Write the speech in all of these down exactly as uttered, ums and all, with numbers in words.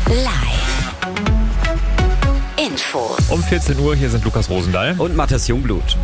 Live. Infos. Um vierzehn Uhr, hier sind Lukas Rosendahl und Matthias Jungblut.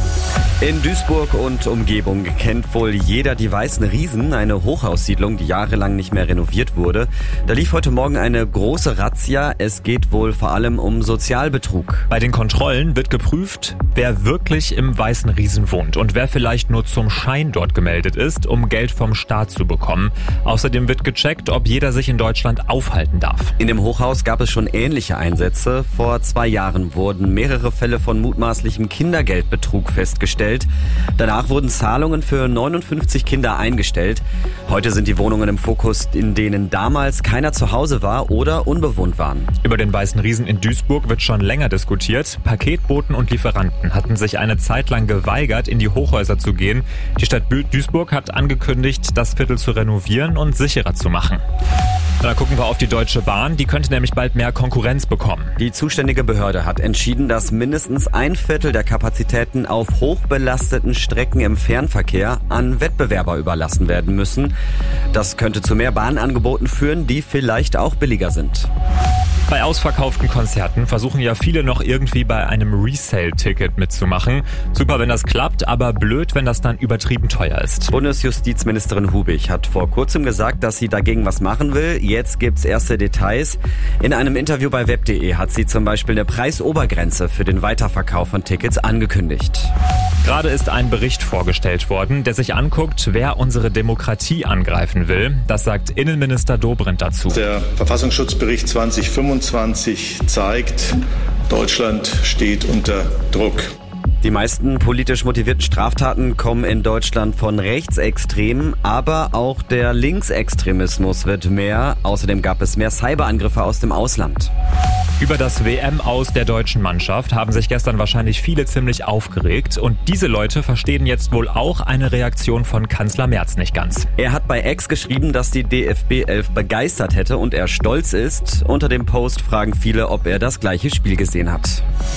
In Duisburg und Umgebung kennt wohl jeder die Weißen Riesen, eine Hochhaussiedlung, die jahrelang nicht mehr renoviert wurde. Da lief heute Morgen eine große Razzia. Es geht wohl vor allem um Sozialbetrug. Bei den Kontrollen wird geprüft, wer wirklich im Weißen Riesen wohnt und wer vielleicht nur zum Schein dort gemeldet ist, um Geld vom Staat zu bekommen. Außerdem wird gecheckt, ob jeder sich in Deutschland aufhalten darf. In dem Hochhaus gab es schon ähnliche Einsätze. Vor zwei Jahren wurden mehrere Fälle von mutmaßlichem Kindergeldbetrug festgestellt. Danach wurden Zahlungen für neunundfünfzig Kinder eingestellt. Heute sind die Wohnungen im Fokus, in denen damals keiner zu Hause war oder unbewohnt waren. Über den Weißen Riesen in Duisburg wird schon länger diskutiert. Paketboten und Lieferanten hatten sich eine Zeit lang geweigert, in die Hochhäuser zu gehen. Die Stadt Duisburg hat angekündigt, das Viertel zu renovieren und sicherer zu machen. Da gucken wir auf die Deutsche Bahn. Die könnte nämlich bald mehr Konkurrenz bekommen. Die zuständige Behörde hat entschieden, dass mindestens ein Viertel der Kapazitäten auf hochbelasteten Strecken im Fernverkehr an Wettbewerber überlassen werden müssen. Das könnte zu mehr Bahnangeboten führen, die vielleicht auch billiger sind. Bei ausverkauften Konzerten versuchen ja viele noch irgendwie bei einem Resale-Ticket mitzumachen. Super, wenn das klappt, aber blöd, wenn das dann übertrieben teuer ist. Bundesjustizministerin Hubig hat vor kurzem gesagt, dass sie dagegen was machen will. Jetzt gibt's erste Details. In einem Interview bei web punkt de hat sie zum Beispiel eine Preisobergrenze für den Weiterverkauf von Tickets angekündigt. Gerade ist ein Bericht vorgestellt worden, der sich anguckt, wer unsere Demokratie angreifen will. Das sagt Innenminister Dobrindt dazu. Der Verfassungsschutzbericht zwanzig fünfundzwanzig zeigt, Deutschland steht unter Druck. Die meisten politisch motivierten Straftaten kommen in Deutschland von Rechtsextremen, aber auch der Linksextremismus wird mehr. Außerdem gab es mehr Cyberangriffe aus dem Ausland. Über das W M-Aus der deutschen Mannschaft haben sich gestern wahrscheinlich viele ziemlich aufgeregt. Und diese Leute verstehen jetzt wohl auch eine Reaktion von Kanzler Merz nicht ganz. Er hat bei X geschrieben, dass die D F B elf begeistert hätte und er stolz ist. Unter dem Post fragen viele, ob er das gleiche Spiel gesehen hat.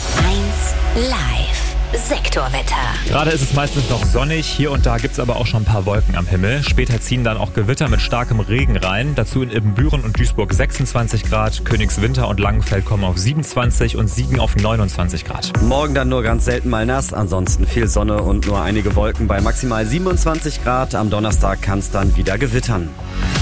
eins Live. Sektorwetter. Gerade ist es meistens noch sonnig, hier und da gibt's aber auch schon ein paar Wolken am Himmel. Später ziehen dann auch Gewitter mit starkem Regen rein. Dazu in Ibbenbüren und Duisburg sechsundzwanzig Grad, Königswinter und Langenfeld kommen auf siebenundzwanzig und Siegen auf neunundzwanzig Grad. Morgen dann nur ganz selten mal nass, ansonsten viel Sonne und nur einige Wolken bei maximal siebenundzwanzig Grad. Am Donnerstag kann's dann wieder gewittern.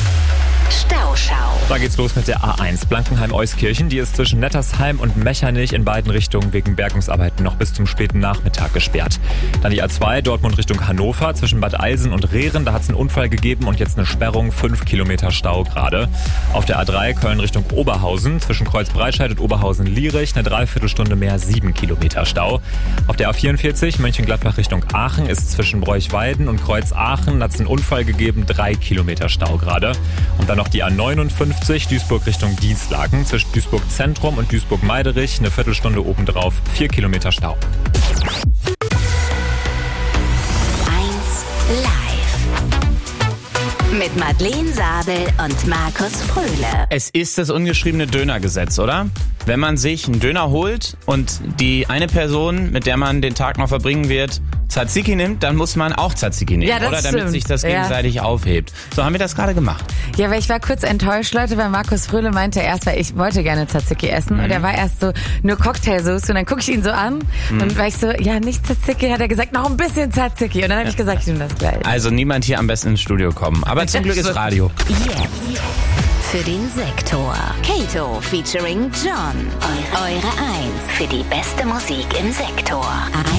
Stauschau. Da geht's los mit der A eins Blankenheim-Euskirchen. Die ist zwischen Nettersheim und Mechernich in beiden Richtungen wegen Bergungsarbeiten noch bis zum späten Nachmittag gesperrt. Dann die A zwei Dortmund Richtung Hannover zwischen Bad Eilsen und Rehren. Da hat's einen Unfall gegeben und jetzt eine Sperrung, fünf Kilometer Stau gerade. Auf der A drei Köln Richtung Oberhausen zwischen Kreuzbreitscheid und Oberhausen-Lierich eine Dreiviertelstunde mehr, sieben Kilometer Stau. Auf der A vierundvierzig Mönchengladbach Richtung Aachen ist zwischen Bräuchweiden und Kreuz-Aachen hat's einen Unfall gegeben, drei Kilometer Stau gerade. Und dann noch die A neunundfünfzig Duisburg Richtung Dienstlaken zwischen Duisburg Zentrum und Duisburg Meiderich eine Viertelstunde obendrauf, vier Kilometer Stau. eins Live. Mit Madeleine Sabel und Markus Fröhle. Es ist das ungeschriebene Dönergesetz, oder? Wenn man sich einen Döner holt und die eine Person, mit der man den Tag noch verbringen wird, Tzatziki nimmt, dann muss man auch Tzatziki nehmen, ja, das oder? Damit stimmt. sich das gegenseitig ja. aufhebt. So haben wir das gerade gemacht. Ja, weil ich war kurz enttäuscht, Leute, weil Markus Fröhle meinte erst, weil ich wollte gerne Tzatziki essen mhm. und er war erst so, nur Cocktailsoße und dann gucke ich ihn so an mhm. und war ich so, ja, nicht Tzatziki, hat er gesagt, noch ein bisschen Tzatziki und dann habe ja. ich gesagt, ich nehme das gleich. Also niemand hier am besten ins Studio kommen, aber zum Glück ist Radio. Jetzt für den Sektor. Kato featuring John. Eure, Eure eins für die beste Musik im Sektor.